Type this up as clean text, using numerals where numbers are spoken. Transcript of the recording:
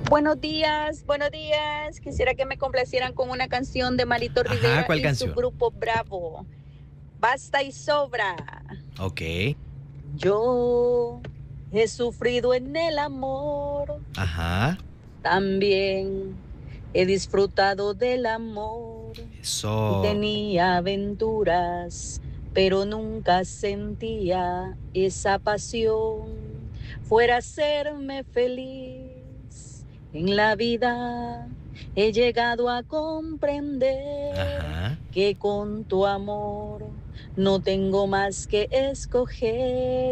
Buenos días, buenos días. Quisiera que me complacieran con una canción de Marito Ajá, Rivera ¿cuál y su canción? grupo Bravo. Basta y sobra. Okey. Yo he sufrido en el amor, Ajá. también he disfrutado del amor y Eso. tenía aventuras, pero nunca sentía esa pasión. Fuera a hacerme feliz en la vida, he llegado a comprender Ajá. que con tu amor no tengo más que escoger.